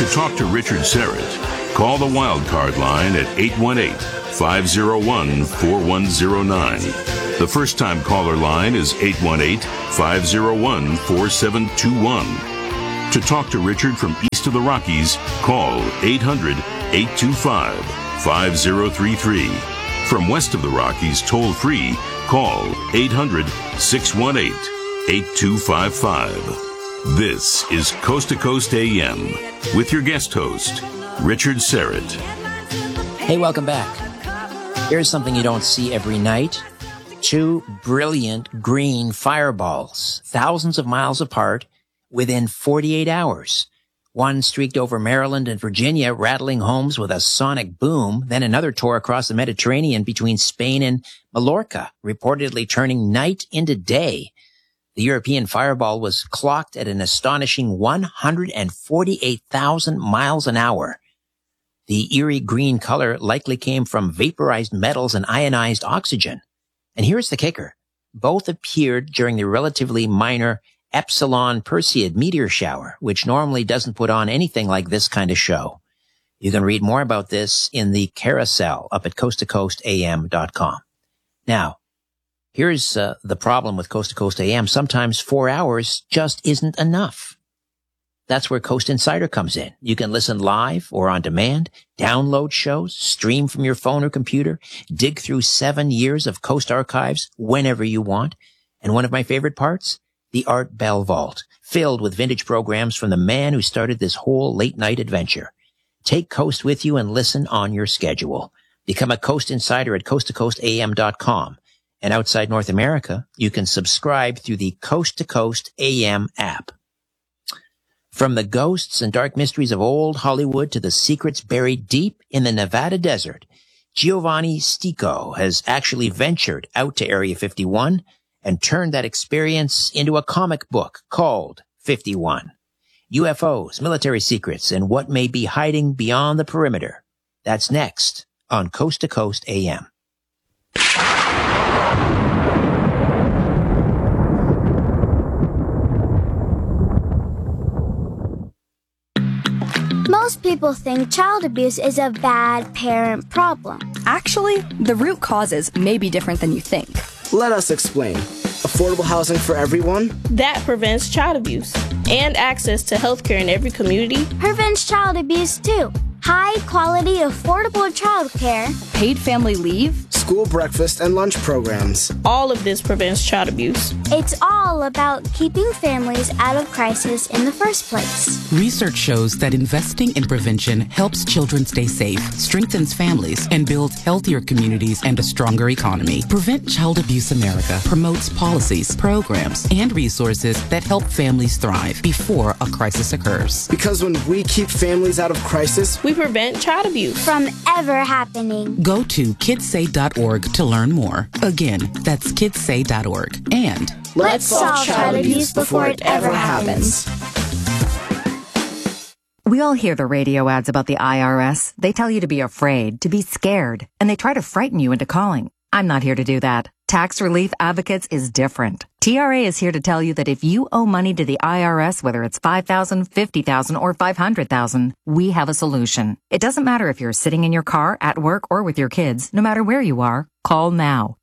To talk to Richard Serrett, call the Wildcard line at 818-501-4109. The first-time caller line is 818-501-4721. To talk to Richard from east of the Rockies, call 800-825-5033. From west of the Rockies, toll-free, call 800-618-8255. This is Coast to Coast AM with your guest host, Richard Serrett. Hey, welcome back. Here's something you don't see every night. Two brilliant green fireballs, thousands of miles apart, within 48 hours. One streaked over Maryland and Virginia, rattling homes with a sonic boom. Then another tore across the Mediterranean between Spain and Mallorca, reportedly turning night into day. The European fireball was clocked at an astonishing 148,000 miles an hour. The eerie green color likely came from vaporized metals and ionized oxygen. And here's the kicker. Both appeared during the relatively minor Epsilon Perseid meteor shower, which normally doesn't put on anything like this kind of show. You can read more about this in the carousel up at coasttocoastam.com. Now, here's the problem with Coast to Coast AM. Sometimes 4 hours just isn't enough. That's where Coast Insider comes in. You can listen live or on demand, download shows, stream from your phone or computer, dig through 7 years of Coast archives whenever you want. And one of my favorite parts, the Art Bell Vault, filled with vintage programs from the man who started this whole late-night adventure. Take Coast with you and listen on your schedule. Become a Coast Insider at coasttocoastam.com. And outside North America, you can subscribe through the Coast to Coast AM app. From the ghosts and dark mysteries of old Hollywood to the secrets buried deep in the Nevada desert, Giovanni Stico has actually ventured out to Area 51 and turned that experience into a comic book called 51. UFOs, military secrets, and what may be hiding beyond the perimeter. That's next on Coast to Coast AM. Most people think child abuse is a bad parent problem. Actually, the root causes may be different than you think. Let us explain. Affordable housing for everyone? That prevents child abuse. And access to healthcare in every community prevents child abuse too. High quality, affordable childcare. Paid family leave. School breakfast and lunch programs. All of this prevents child abuse. It's all about keeping families out of crisis in the first place. Research shows that investing in prevention helps children stay safe, strengthens families, and builds healthier communities and a stronger economy. Prevent Child Abuse America promotes policies, programs, and resources that help families thrive before a crisis occurs. Because when we keep families out of crisis, we prevent child abuse from ever happening. Go to kidssay.org to learn more. Again, that's kidssay.org. And let's solve child abuse before it ever happens. We all hear the radio ads about the IRS. They tell you to be afraid, to be scared, and they try to frighten you into calling. I'm not here to do that. Tax Relief Advocates is different. TRA is here to tell you that if you owe money to the IRS, whether it's $5,000, $50,000, or $500,000, we have a solution. It doesn't matter if you're sitting in your car, at work, or with your kids. No matter where you are, call now.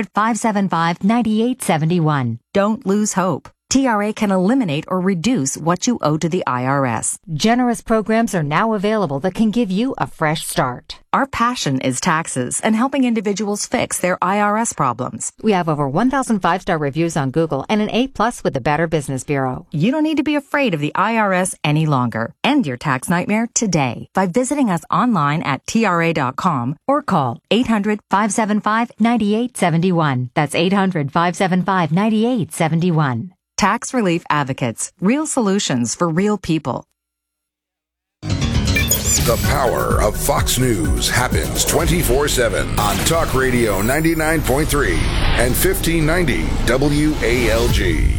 800-575-9871. Don't lose hope. TRA can eliminate or reduce what you owe to the IRS. Generous programs are now available that can give you a fresh start. Our passion is taxes and helping individuals fix their IRS problems. We have over 1,000 5-star reviews on Google and an A+ with the Better Business Bureau. You don't need to be afraid of the IRS any longer. End your tax nightmare today by visiting us online at TRA.com or call 800-575-9871. That's 800-575-9871. Tax Relief Advocates. Real solutions for real people. The power of Fox News happens 24/7 on Talk Radio 99.3 and 1590 WALG.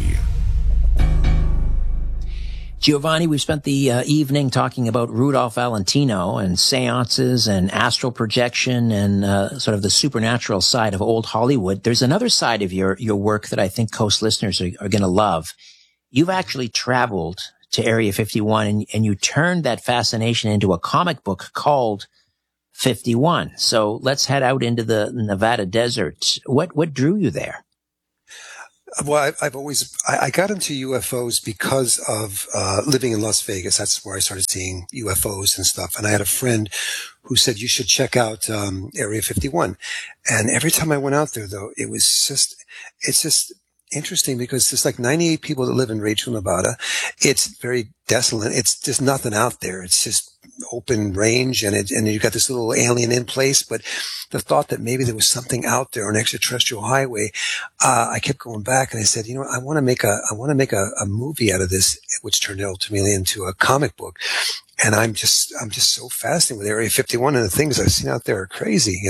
Giovanni, we've spent the evening talking about Rudolph Valentino and seances and astral projection and sort of the supernatural side of old Hollywood. There's another side of your work that I think Coast listeners are going to love. You've actually traveled to Area 51, and you turned that fascination into a comic book called 51. So let's head out into the Nevada desert. What drew you there? Well, I got into UFOs because of living in Las Vegas. That's where I started seeing UFOs and stuff. And I had a friend who said, you should check out Area 51. And every time I went out there, though, it's just interesting because there's like 98 people that live in Rachel, Nevada. It's very desolate. It's just nothing out there. It's just open range, and you've got this little alien in place. But the thought that maybe there was something out there, an extraterrestrial highway, I kept going back, and I said, I want to make a movie out of this, which turned ultimately into a comic book. And I'm just so fascinated with Area 51, and the things I've seen out there are crazy,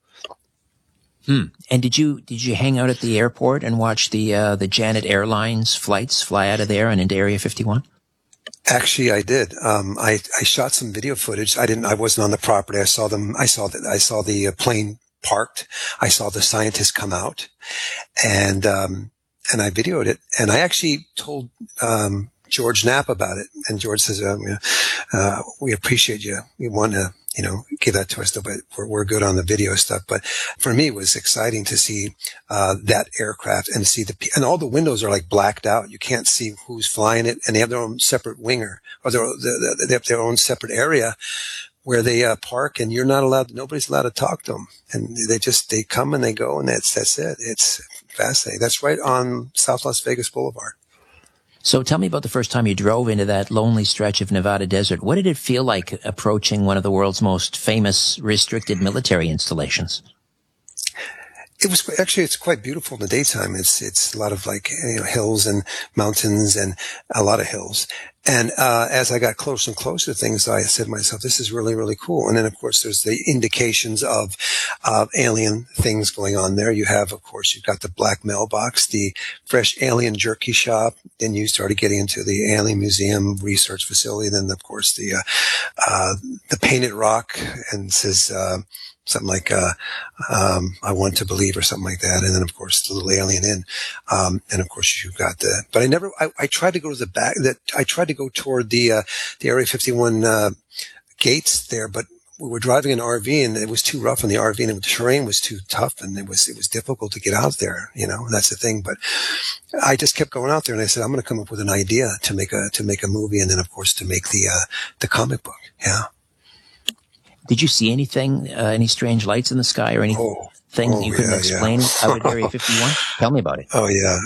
And did you hang out at the airport and watch the Janet Airlines flights fly out of there and into Area 51? Actually, I did. I shot some video footage. I wasn't on the property. I saw them. I saw the plane parked. I saw the scientists come out, and I videoed it. And I actually told George Knapp about it. And George says, we appreciate you. We want to, give that to us, but we're good on the video stuff. But for me, it was exciting to see that aircraft and see and all the windows are like blacked out. You can't see who's flying it, and they have their own separate winger, or they have their own separate area where they park, and nobody's allowed to talk to them. And they come and they go, and that's it. It's fascinating. That's right on South Las Vegas Boulevard. So tell me about the first time you drove into that lonely stretch of Nevada desert. What did it feel like approaching one of the world's most famous restricted military installations? It was actually, it's quite beautiful in the daytime. It's a lot of hills and mountains and a lot of hills. And, as I got closer and closer to things, I said to myself, this is really, really cool. And then, of course, there's the indications of alien things going on there. You've got the black mailbox, the fresh alien jerky shop. Then you started getting into the alien museum research facility. Then, of course, the painted rock, and says, something like, I want to believe, or something like that. And then, of course, the little alien in. And of course, you've got but I tried to go to the back, I tried to go toward the Area 51, gates there, but we were driving an RV, and it was too rough on the RV, and the terrain was too tough, and it was difficult to get out there, and that's the thing. But I just kept going out there, and I said, I'm going to come up with an idea to make a movie, and then, of course, to make the comic book. Yeah. Did you see anything, any strange lights in the sky or anything you couldn't explain out at Area 51? Tell me about it. Oh, yeah.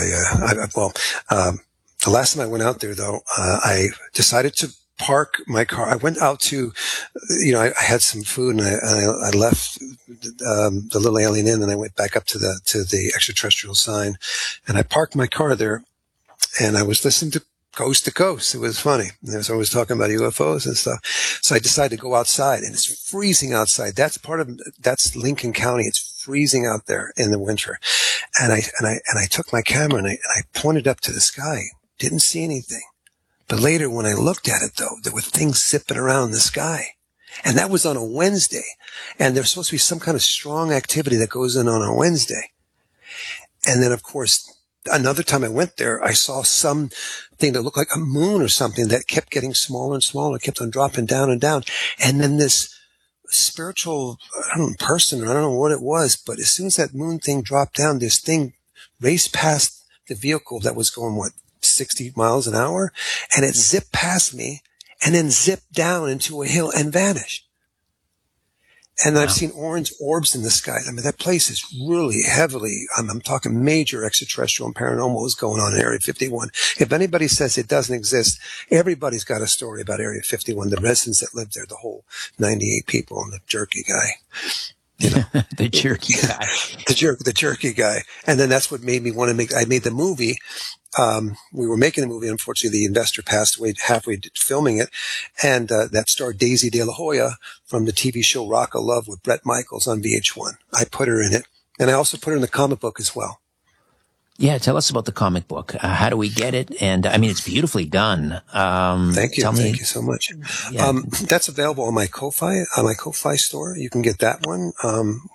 The last time I went out there, though, I decided to park my car. I went out to, I had some food, and I left the little alien in, and I went back up to the extraterrestrial sign, and I parked my car there, and I was listening to Coast to Coast. It was funny. There's always talking about UFOs and stuff. So I decided to go outside, and it's freezing outside. That's Lincoln County. It's freezing out there in the winter. And I took my camera and I pointed up to the sky. Didn't see anything. But later when I looked at it, though, there were things zipping around the sky. And that was on a Wednesday. And there's supposed to be some kind of strong activity that goes on a Wednesday. And then, of course, another time I went there, I saw something that looked like a moon or something that kept getting smaller and smaller, kept on dropping down and down. And then this spiritual, person, I don't know what it was, but as soon as that moon thing dropped down, this thing raced past the vehicle that was going, 60 miles an hour? And it zipped past me and then zipped down into a hill and vanished. And I've seen orange orbs in the sky. I mean, that place is really heavily, I'm talking major extraterrestrial and paranormal is going on in Area 51. If anybody says it doesn't exist, everybody's got a story about Area 51, the residents that lived there, the whole 98 people, and the jerky guy. The jerky guy. The jerky guy. And then that's what made me want to I made the movie. We were making the movie. Unfortunately, the investor passed away halfway filming it. And that starred Daisy De La Hoya from the TV show Rock of Love with Bret Michaels on VH1. I put her in it. And I also put her in the comic book as well. Yeah, tell us about the comic book. How do we get it? And I mean, it's beautifully done. Thank you. Thank you so much. Yeah. That's available on my Ko-Fi store. You can get that one.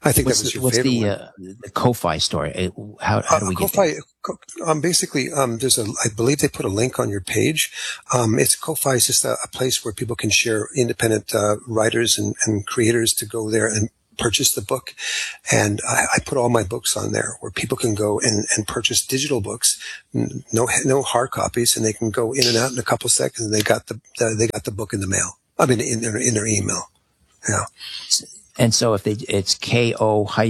I think that was your favorite one. The Ko-Fi story? How do we get Ko-Fi? Basically, I believe they put a link on your page. It's Ko-Fi is just a place where people can share independent writers and creators to go there and purchase the book. And I put all my books on there where people can go and purchase digital books, no hard copies, and they can go in and out in a couple of seconds. And they got the book in the mail. I mean, in their email. Yeah. And so it's Ko-Fi,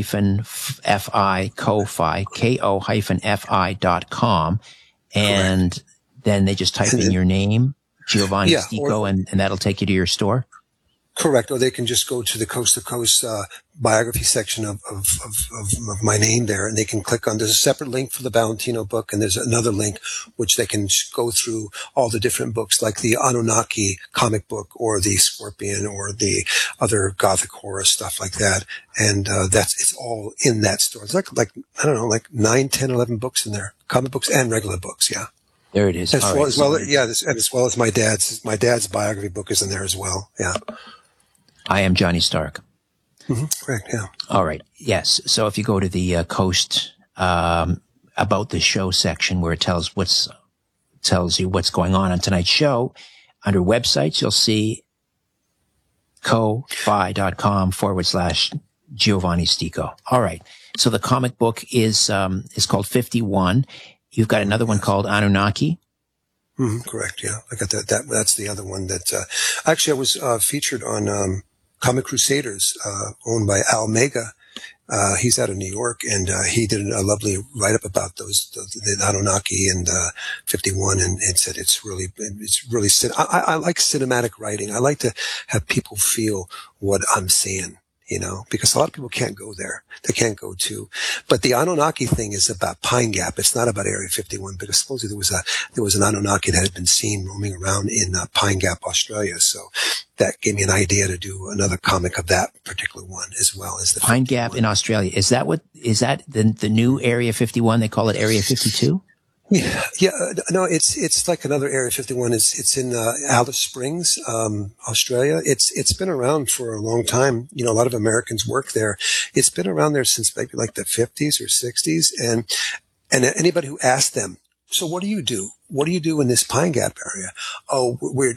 Ko-Fi.com. And Correct. then they just type in your name, Giovanni Stico, and that'll take you to your store? Correct. Or they can just go to the Coast to Coast biography section of my name there, and they can click on. There's a separate link for the Valentino book, and there's another link which they can go through all the different books, like the Anunnaki comic book, or the Scorpion, or the other Gothic horror stuff like that. And it's all in that store. It's like I don't know, like 9, 10, 11 books in there, comic books and regular books. Yeah. There it is. As well as my dad's biography book is in there as well. Yeah. I Am Johnny Stark. Mm-hmm. Correct, yeah. All right. Yes. So if you go to the Coast about the show section where it tells you what's going on tonight's show, under websites, you'll see ko-fi.com/Giovanni Stico. All right. So the comic book is called 51. You've got another one called Anunnaki. Mm-hmm, correct. Yeah. I got that. That's the other one that, actually I was, featured on, Comic Crusaders, owned by Al Mega. He's out of New York, and, he did a lovely write-up about the Anunnaki and, 51, and said it's really, I like cinematic writing. I like to have people feel what I'm saying. Because a lot of people can't go there. They can't go to, but the Anunnaki thing is about Pine Gap. It's not about Area 51, because supposedly there was an Anunnaki that had been seen roaming around in Pine Gap, Australia. So that gave me an idea to do another comic of that particular one, as well as the Pine 51. Gap in Australia. Is that the new Area 51? They call it Area 52? Yeah. No, it's like another Area 51. It's in, Alice Springs, Australia. It's been around for a long time. A lot of Americans work there. It's been around there since maybe like the 50s or 60s. And anybody who asked them, so what do you do? What do you do in this Pine Gap area? Oh, they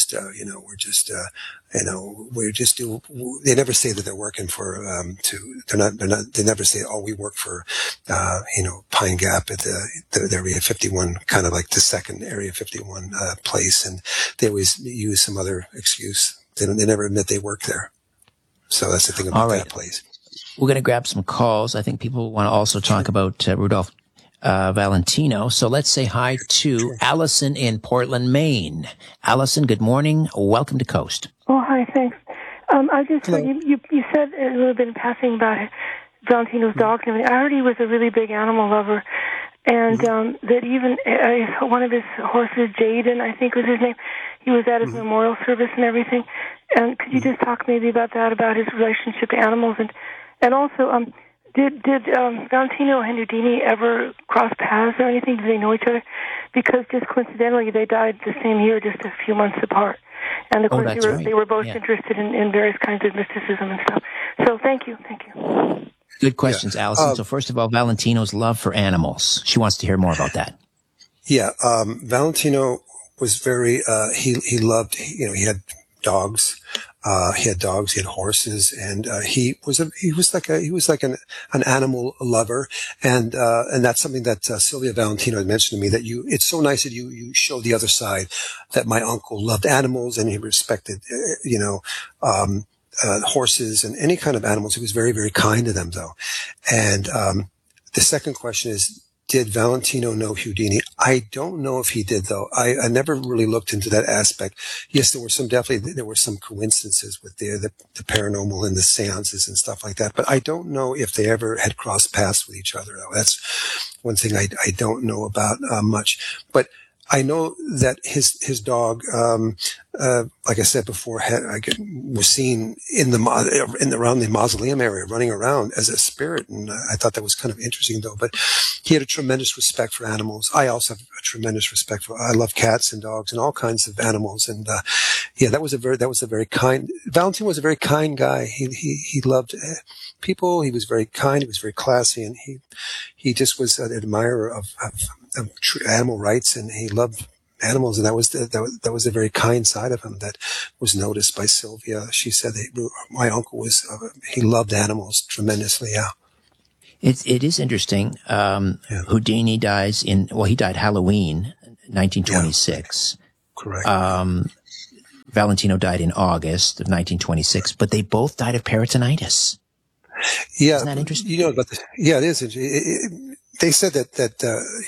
never say that they're working for, they never say, oh, we work for, Pine Gap at the Area 51, kind of like the second Area 51, place. And they always use some other excuse. They never admit they work there. So that's the thing about that place. We're going to grab some calls. I think people want to also talk about, Rudolph Valentino. So let's say hi to Allison in Portland, Maine. Allison, good morning. Welcome to Coast. Oh, hi. Thanks. I just heard you said a little bit in passing about Valentino's dog and everything. I heard he was a really big animal lover, and that even one of his horses, Jaden, I think was his name, he was at his memorial service and everything. And could you just talk maybe about that, about his relationship to animals, and also Did Valentino and Houdini ever cross paths or anything? Did they know each other? Because just coincidentally, they died the same year, just a few months apart. And of course, they were both interested in various kinds of mysticism and stuff. So thank you. Good questions, Allison. So first of all, Valentino's love for animals. She wants to hear more about that. Yeah, Valentino was very, he loved, he had dogs. He had dogs, he had horses, and he was like an animal lover, and that's something that Sylvia Valentino had mentioned to me, that it's so nice that you show the other side, that my uncle loved animals and he respected horses and any kind of animals. He was very, very kind to them, though. And the second question is, did Valentino know Houdini? I don't know if he did, though. I never really looked into that aspect. Yes, there were some coincidences with the paranormal and the seances and stuff like that, but I don't know if they ever had crossed paths with each other. That's one thing I don't know about much. But I know that his dog, like I said before, was seen around the mausoleum area, running around as a spirit, and I thought that was kind of interesting, though. But he had a tremendous respect for animals. I also have a tremendous respect for. I love cats and dogs and all kinds of animals, and that was a very kind. Valentino was a very kind guy. He loved people. He was very kind. He was very classy, and he just was an admirer of animal rights, and he loved animals, and that was a very kind side of him that was noticed by Sylvia. She said that my uncle he loved animals tremendously. Yeah, it is interesting. Houdini dies he died Halloween, 1926. Yeah, correct. Valentino died in August of 1926, but they both died of peritonitis. Yeah, isn't that interesting? You know about it is. They said that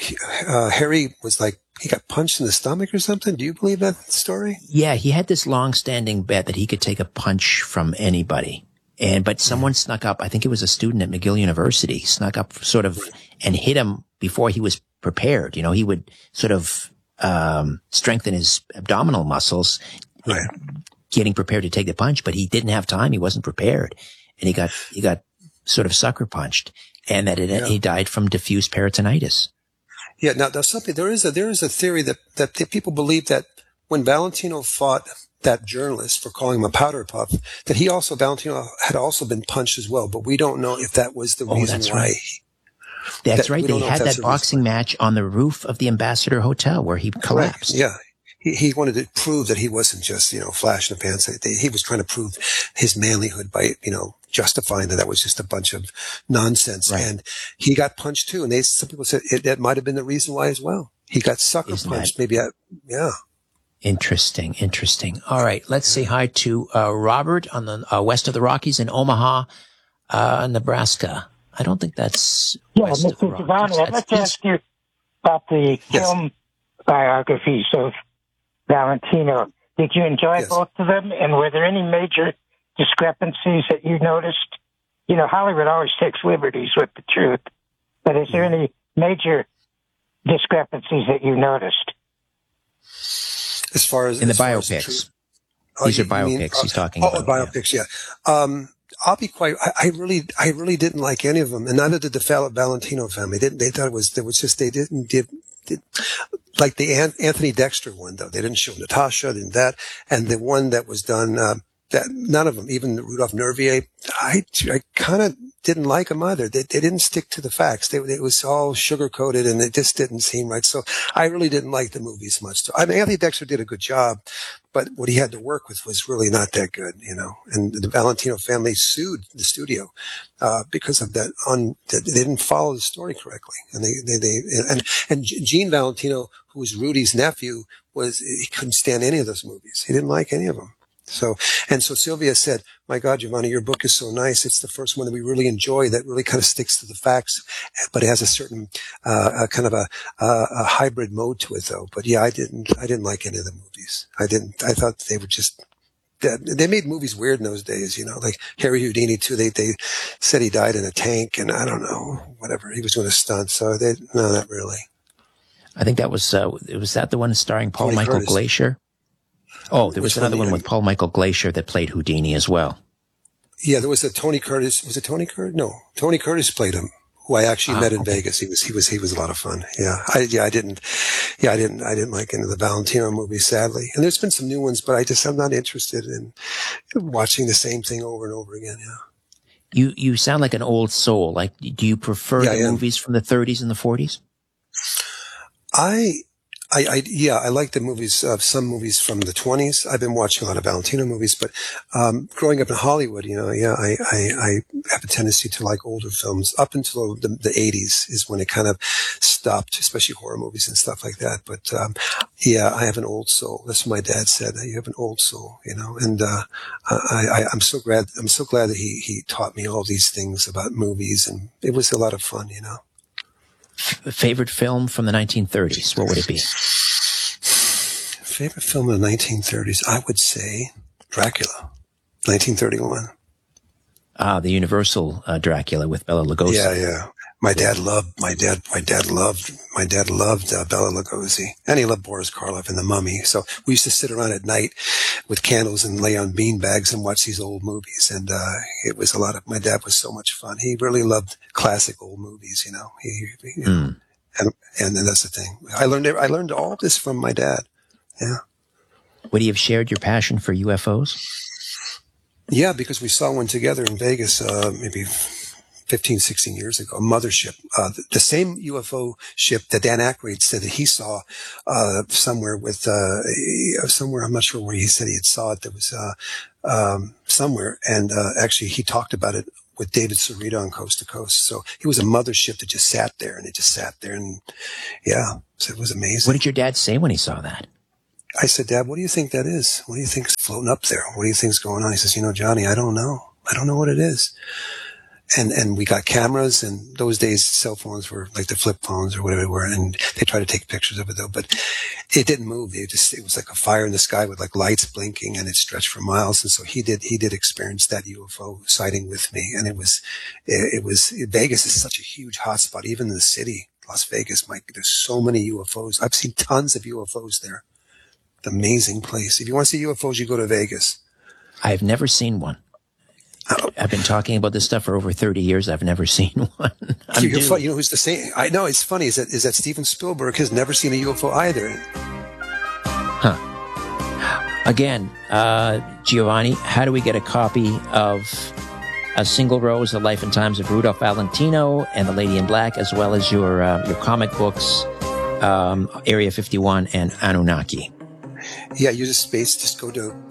Harry was like, he got punched in the stomach or something. Do you believe that story? Yeah, he had this long-standing bet that he could take a punch from anybody. But someone snuck up, I think it was a student at McGill University, snuck up sort of and hit him before he was prepared. You know, he would sort of strengthen his abdominal muscles, right, getting prepared to take the punch, but he didn't have time. He wasn't prepared. And he got sort of sucker punched. And that he died from diffuse peritonitis. Yeah. Now, there is a theory that people believe that when Valentino fought that journalist for calling him a powder puff, that Valentino had also been punched as well. But we don't know if that was the reason why. Right. That's right. They had that boxing match on the roof of the Ambassador Hotel where he collapsed. Right. Yeah. He wanted to prove that he wasn't just, flash in the pants. He was trying to prove his manlyhood by, justifying that was just a bunch of nonsense. Right. And he got punched too. And some people said that might have been the reason why as well. He got sucker punched. Yeah. Interesting. All right. Let's say hi to Robert on the west of the Rockies in Omaha, Nebraska. I don't think that's west of the Rockies. Giovanni, I'd like to ask you about the film biographies of Valentino. Did you enjoy both of them? And were there any major discrepancies that you noticed? Hollywood always takes liberties with the truth, but is there any major discrepancies that you noticed? As far as in the biopics, these are biopics he's talking about. Biopics, yeah. I'll be quite. I really didn't like any of them, and neither did the Valentino family. They thought they didn't give. Like the Anthony Dexter one, though, they didn't show Natasha, and the one that was done. That none of them, even Rudolph Nervier, I kind of didn't like them either. They didn't stick to the facts. It was all sugar coated, and it just didn't seem right. So I really didn't like the movies much. So, Anthony Dexter did a good job, but what he had to work with was really not that good, And the Valentino family sued the studio because of that. They didn't follow the story correctly, and Gene Valentino, who was Rudy's nephew, he couldn't stand any of those movies. He didn't like any of them. So Sylvia said, "My God, Giovanni, your book is so nice. It's the first one that we really enjoy that really kind of sticks to the facts, but it has a certain, kind of a hybrid mode to it though." But yeah, I didn't like any of the movies. I thought they were just, they made movies weird in those days, like Harry Houdini too. They said he died in a tank and I don't know, whatever. He was doing a stunt. So no, not really. I think that was that the one starring Paul Michael Glacier? Oh, there was another one with Paul Michael Glacier that played Houdini as well. Yeah, there was a Tony Curtis. Was it Tony Curtis? No, Tony Curtis played him, who I actually met in Vegas. He was a lot of fun. Yeah, I didn't like any of the Valentino movies, sadly. And there's been some new ones, but I'm not interested in watching the same thing over and over again. Yeah. You sound like an old soul. Like, do you prefer the movies from the 30s and the 40s? I like the movies, some movies from the 20s. I've been watching a lot of Valentino movies, but, growing up in Hollywood, I have a tendency to like older films up until the 80s is when it kind of stopped, especially horror movies and stuff like that. But, I have an old soul. That's what my dad said. You have an old soul, and, I'm so glad that he taught me all these things about movies, and it was a lot of fun, Favorite film from the 1930s, what would it be? Favorite film of the 1930s, I would say Dracula, 1931. The Universal Dracula with Bela Lugosi. Yeah. My dad loved Bela Lugosi, and he loved Boris Karloff and The Mummy. So we used to sit around at night with candles and lay on bean bags and watch these old movies. And it was my dad was so much fun. He really loved classic old movies, you know. And that's the thing. I learned all of this from my dad. Yeah. Would he have shared your passion for UFOs? Yeah, because we saw one together in Vegas, maybe 15, 16 years ago, a mothership. The same UFO ship that Dan Aykroyd said that he saw somewhere, I'm not sure where he said he had saw it. There was somewhere, and actually he talked about it with David Cerrito on Coast to Coast. So he was a mothership that just sat there, and yeah, so it was amazing. What did your dad say when he saw that? I said, Dad, what do you think that is? What do you think's floating up there? What do you think's going on? He says, Johnny, I don't know. I don't know what it is. And we got cameras, and those days cell phones were like the flip phones or whatever they were, and they tried to take pictures of it though, but it didn't move. It was like a fire in the sky with like lights blinking, and it stretched for miles. And so he did experience that UFO sighting with me. And it was Vegas is such a huge hotspot, even in the city, Las Vegas, Mike. There's so many UFOs. I've seen tons of UFOs there. It's an amazing place. If you want to see UFOs, you go to Vegas. I've never seen one. I've been talking about this stuff for over 30 years. I've never seen one. You know who's the same? I know, it's funny, is that Steven Spielberg has never seen a UFO either. Huh. Again, Giovanni, how do we get a copy of A Single Rose, The Life and Times of Rudolph Valentino and The Lady in Black, as well as your comic books, Area 51 and Anunnaki? Yeah, use a space. Just go to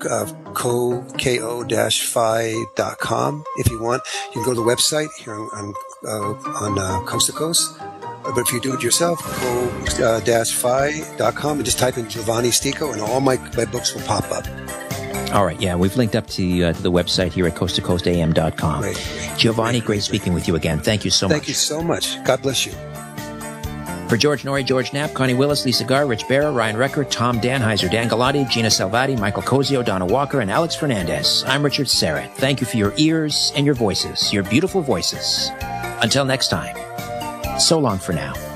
ko-fi.com if you want. You can go to the website here on Coast to Coast. But if you do it yourself, ko-fi.com and just type in Giovanni Stico, and all my books will pop up. All right, yeah, we've linked up to the website here at coasttocoastam.com. Great. Giovanni, great speaking with you again. Thank you so much. Thank you so much. God bless you. For George Norrie, George Knapp, Connie Willis, Lisa Garr, Rich Barra, Ryan Recker, Tom Danheiser, Dan Galati, Gina Salvati, Michael Cozio, Donna Walker, and Alex Fernandez, I'm Richard Serrett. Thank you for your ears and your voices, your beautiful voices. Until next time, so long for now.